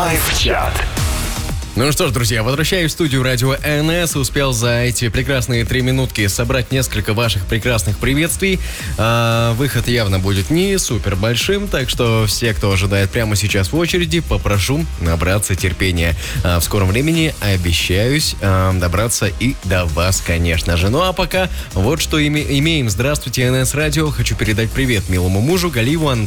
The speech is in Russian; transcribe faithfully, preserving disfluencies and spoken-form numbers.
Лайв-чат. Ну что ж, друзья, возвращаюсь в студию радио эн эс. Успел за эти прекрасные три минутки собрать несколько ваших прекрасных приветствий. А, выход явно будет не супер большим, так что все, кто ожидает прямо сейчас в очереди, попрошу набраться терпения. А, в скором времени обещаюсь а, добраться и до вас, конечно же. Ну а пока вот что име- имеем. Здравствуйте, эн эс Радио. Хочу передать привет милому мужу Галиеву